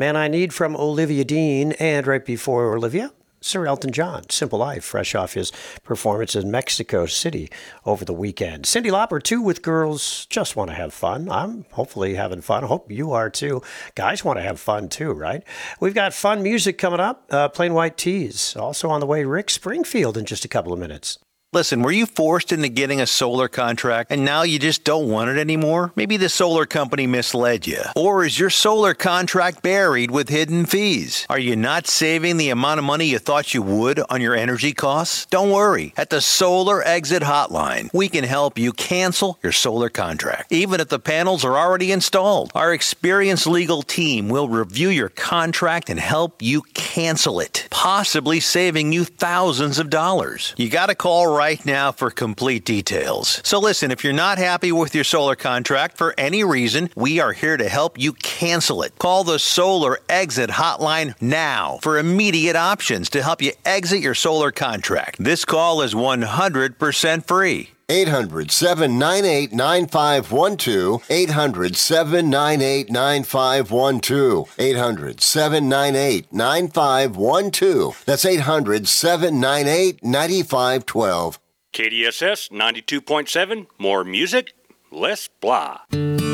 Man I Need from Olivia Dean, and right before Olivia, Sir Elton John, Simple Life, fresh off his performance in Mexico City over the weekend. Cyndi Lauper, too, with Girls Just Want to Have Fun. I'm hopefully having fun. I hope you are, too. Guys want to have fun, too, right? We've got fun music coming up. Plain White Tees. Also on the way, Rick Springfield in just a couple of minutes. Listen, were you forced into getting a solar contract and now you just don't want it anymore? Maybe the solar company misled you. Or is your solar contract buried with hidden fees? Are you not saving the amount of money you thought you would on your energy costs? Don't worry. At the Solar Exit Hotline, we can help you cancel your solar contract, even if the panels are already installed. Our experienced legal team will review your contract and help you cancel it, possibly saving you thousands of dollars. You got to call right now for complete details. So listen, if you're not happy with your solar contract for any reason, we are here to help you cancel it. Call the Solar Exit Hotline now for immediate options to help you exit your solar contract. This call is 100% free. 800-798-9512. 800-798-9512. 800-798-9512. That's 800-798-9512. KDSS 92.7. More music, less blah.